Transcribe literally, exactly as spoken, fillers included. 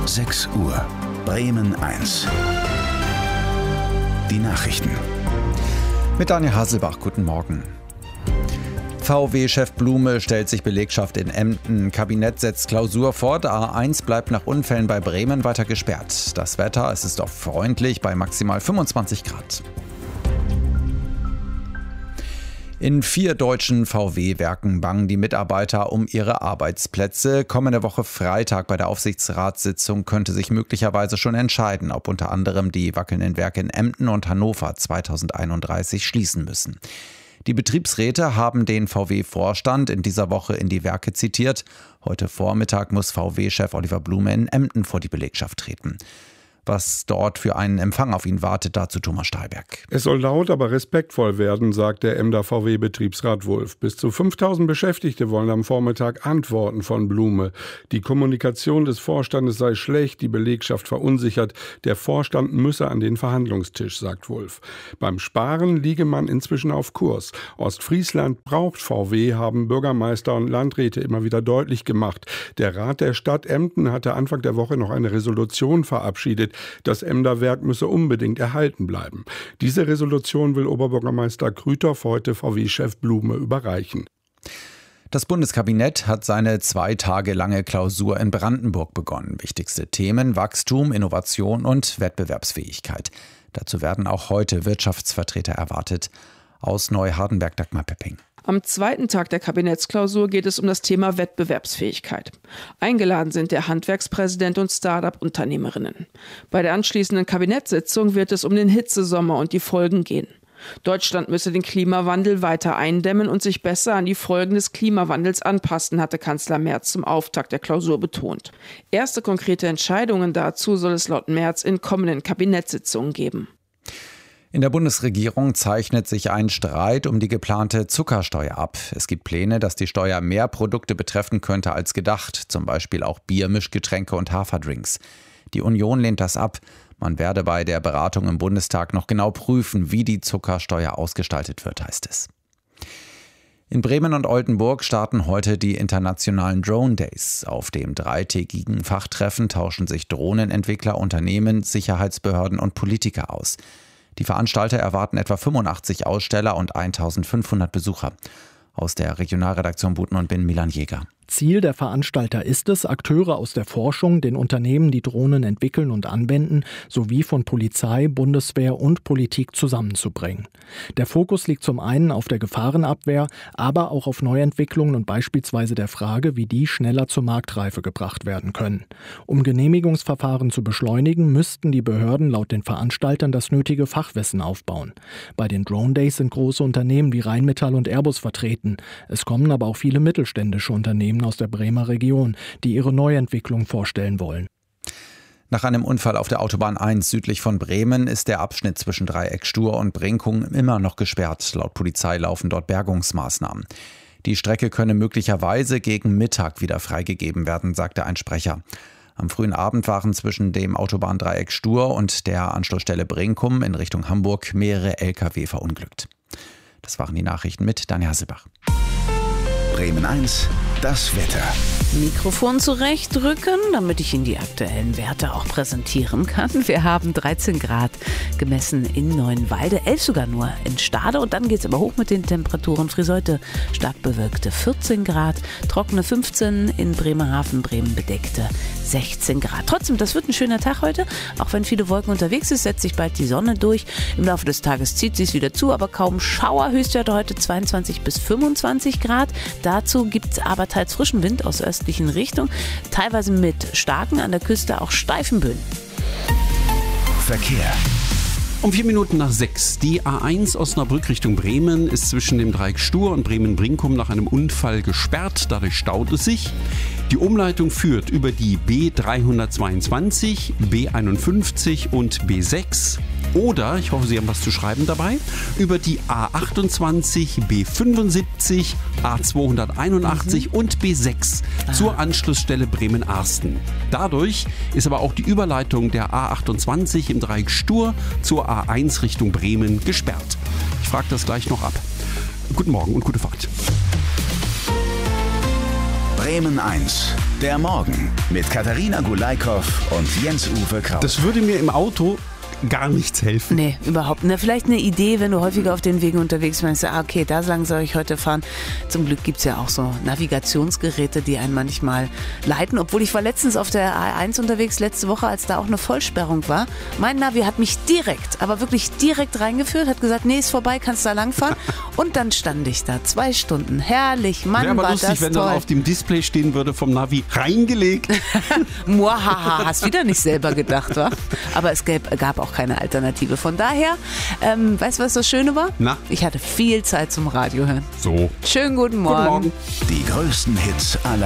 sechs Uhr. Bremen eins. Die Nachrichten. Mit Daniel Haselbach, guten Morgen. V W-Chef Blume stellt sich Belegschaft in Emden. Kabinett setzt Klausur fort. A eins bleibt nach Unfällen bei Bremen weiter gesperrt. Das Wetter, es ist oft freundlich bei maximal fünfundzwanzig Grad. In vier deutschen V W-Werken bangen die Mitarbeiter um ihre Arbeitsplätze. Kommende Woche Freitag bei der Aufsichtsratssitzung könnte sich möglicherweise schon entscheiden, ob unter anderem die wackelnden Werke in Emden und Hannover zweitausendeinunddreißig schließen müssen. Die Betriebsräte haben den V W-Vorstand in dieser Woche in die Werke zitiert. Heute Vormittag muss V W-Chef Oliver Blume in Emden vor die Belegschaft treten. Was dort für einen Empfang auf ihn wartet, dazu Thomas Stahlberg. Es soll laut, aber respektvoll werden, sagt der Emder V W-Betriebsrat Wulff. Bis zu fünftausend Beschäftigte wollen am Vormittag Antworten von Blume. Die Kommunikation des Vorstandes sei schlecht, die Belegschaft verunsichert. Der Vorstand müsse an den Verhandlungstisch, sagt Wulff. Beim Sparen liege man inzwischen auf Kurs. Ostfriesland braucht V W, haben Bürgermeister und Landräte immer wieder deutlich gemacht. Der Rat der Stadt Emden hatte Anfang der Woche noch eine Resolution verabschiedet. Das Emder Werk müsse unbedingt erhalten bleiben. Diese Resolution will Oberbürgermeister Krüthoff heute V W-Chef Blume überreichen. Das Bundeskabinett hat seine zwei Tage lange Klausur in Brandenburg begonnen. Wichtigste Themen: Wachstum, Innovation und Wettbewerbsfähigkeit. Dazu werden auch heute Wirtschaftsvertreter erwartet. Aus Neu-Hardenberg Dagmar Pepping. Am zweiten Tag der Kabinettsklausur geht es um das Thema Wettbewerbsfähigkeit. Eingeladen sind der Handwerkspräsident und Start-up-Unternehmerinnen. Bei der anschließenden Kabinettssitzung wird es um den Hitzesommer und die Folgen gehen. Deutschland müsse den Klimawandel weiter eindämmen und sich besser an die Folgen des Klimawandels anpassen, hatte Kanzler Merz zum Auftakt der Klausur betont. Erste konkrete Entscheidungen dazu soll es laut Merz in kommenden Kabinettssitzungen geben. In der Bundesregierung zeichnet sich ein Streit um die geplante Zuckersteuer ab. Es gibt Pläne, dass die Steuer mehr Produkte betreffen könnte als gedacht, zum Beispiel auch Bier, Mischgetränke und Haferdrinks. Die Union lehnt das ab. Man werde bei der Beratung im Bundestag noch genau prüfen, wie die Zuckersteuer ausgestaltet wird, heißt es. In Bremen und Oldenburg starten heute die internationalen Drone Days. Auf dem dreitägigen Fachtreffen tauschen sich Drohnenentwickler, Unternehmen, Sicherheitsbehörden und Politiker aus. Die Veranstalter erwarten etwa fünfundachtzig Aussteller und eintausendfünfhundert Besucher. Aus der Regionalredaktion Buten und Bin Milan Jäger. Ziel der Veranstalter ist es, Akteure aus der Forschung, den Unternehmen, die Drohnen entwickeln und anwenden, sowie von Polizei, Bundeswehr und Politik zusammenzubringen. Der Fokus liegt zum einen auf der Gefahrenabwehr, aber auch auf Neuentwicklungen und beispielsweise der Frage, wie die schneller zur Marktreife gebracht werden können. Um Genehmigungsverfahren zu beschleunigen, müssten die Behörden laut den Veranstaltern das nötige Fachwissen aufbauen. Bei den Drone Days sind große Unternehmen wie Rheinmetall und Airbus vertreten. Es kommen aber auch viele mittelständische Unternehmen aus der Bremer Region, die ihre Neuentwicklung vorstellen wollen. Nach einem Unfall auf der Autobahn eins südlich von Bremen ist der Abschnitt zwischen Dreieck Stur und Brinkum immer noch gesperrt. Laut Polizei laufen dort Bergungsmaßnahmen. Die Strecke könne möglicherweise gegen Mittag wieder freigegeben werden, sagte ein Sprecher. Am frühen Abend waren zwischen dem Autobahndreieck Stur und der Anschlussstelle Brinkum in Richtung Hamburg mehrere L K W verunglückt. Das waren die Nachrichten mit Daniel Haselbach. Bremen eins, das Wetter. Mikrofon zurechtrücken, damit ich Ihnen die aktuellen Werte auch präsentieren kann. Wir haben dreizehn Grad gemessen in Neuenwalde, elf sogar nur in Stade. Und dann geht es aber hoch mit den Temperaturen. Friseute stark bewölkte vierzehn Grad, trockene fünfzehn, in Bremerhaven, Bremen bedeckte sechzehn Grad. Trotzdem, das wird ein schöner Tag heute. Auch wenn viele Wolken unterwegs sind, setzt sich bald die Sonne durch. Im Laufe des Tages zieht sie es wieder zu, aber kaum Schauer. Höchstwerte heute zweiundzwanzig bis fünfundzwanzig Grad. Dazu gibt es aber teils frischen Wind aus östlichen Richtung, teilweise mit starken, an der Küste auch steifen Böen. Verkehr. Um vier Minuten nach sechs. Die A eins Osnabrück Richtung Bremen ist zwischen dem Dreieck Stur und Bremen-Brinkum nach einem Unfall gesperrt. Dadurch staut es sich. Die Umleitung führt über die B dreihundertzweiundzwanzig, B einundfünfzig und B sechs. Oder, ich hoffe, Sie haben was zu schreiben dabei, über die A achtundzwanzig, B fünfundsiebzig, A zweihunderteinundachtzig mhm. und B sechs Aha. zur Anschlussstelle Bremen-Arsten. Dadurch ist aber auch die Überleitung der A achtundzwanzig im Dreieck Stur zur A eins Richtung Bremen gesperrt. Ich frage das gleich noch ab. Guten Morgen und gute Fahrt. Bremen eins. Der Morgen mit Katharina Gulaikow und Jens-Uwe Kraus. Das würde mir im Auto gar nichts helfen. Nee, überhaupt nicht. Vielleicht eine Idee, wenn du häufiger auf den Wegen unterwegs bist, ah, okay, da lang soll ich heute fahren. Zum Glück gibt es ja auch so Navigationsgeräte, die einen manchmal leiten. Obwohl ich war letztens auf der A eins unterwegs, letzte Woche, als da auch eine Vollsperrung war. Mein Navi hat mich direkt, aber wirklich direkt reingeführt, hat gesagt, nee, ist vorbei, kannst da langfahren. Und dann stand ich da, zwei Stunden. Herrlich, Mann, Wäre aber war lustig, das wenn toll. dann auf dem Display stehen würde, vom Navi reingelegt. Muahaha, hast wieder nicht selber gedacht, wa? Aber es gab, gab auch keine Alternative. Von daher, ähm, weißt du, was das Schöne war? Na? Ich hatte viel Zeit zum Radio hören. So. Schönen guten Morgen. Guten Morgen. Die größten Hits aller